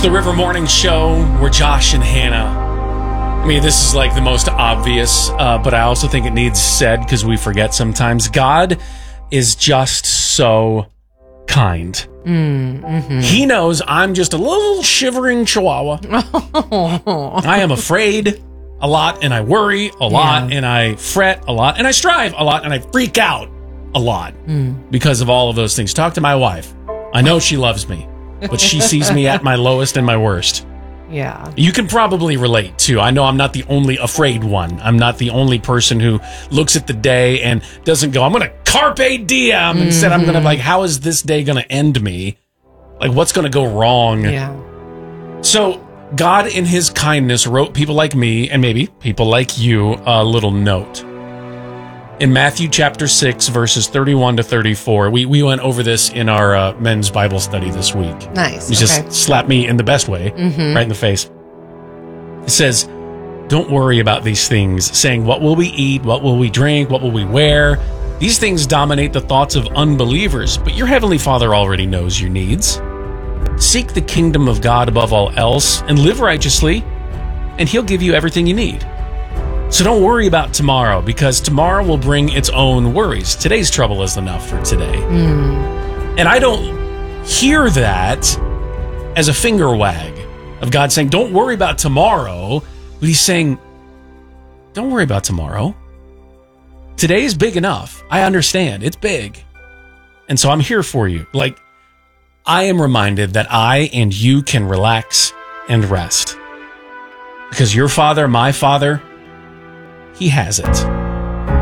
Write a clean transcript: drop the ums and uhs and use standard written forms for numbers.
the River Morning Show. We're Josh and Hannah. I mean, this is like the most obvious, but I also think it needs said because we forget sometimes. God is just so kind. He knows I'm just a little shivering chihuahua. I am afraid a lot, and I worry a lot, and I fret a lot, and I strive a lot, and I freak out a lot because of all of those things. Talk to my wife. I know she loves me, but she sees me at my lowest and my worst. Yeah. You can probably relate, too. I know I'm not the only afraid one. I'm not the only person who looks at the day and doesn't go, I'm going to carpe diem. Instead, I'm going to like, how is this day going to end me? Like, what's going to go wrong? Yeah. So God, in his kindness, wrote people like me and maybe people like you a little note. In Matthew chapter 6, verses 31 to 34, we went over this in our men's Bible study this week. Nice. You just slapped me in the best way, right in the face. It says, don't worry about these things, saying, what will we eat? What will we drink? What will we wear? These things dominate the thoughts of unbelievers, but your heavenly Father already knows your needs. Seek the kingdom of God above all else and live righteously, and he'll give you everything you need. So don't worry about tomorrow, because tomorrow will bring its own worries. Today's trouble is enough for today. And I don't hear that as a finger wag of God saying, don't worry about tomorrow. But he's saying, don't worry about tomorrow. Today is big enough. I understand. It's big. And so I'm here for you. Like, I am reminded that I and you can relax and rest. Because your Father, my Father, he has it.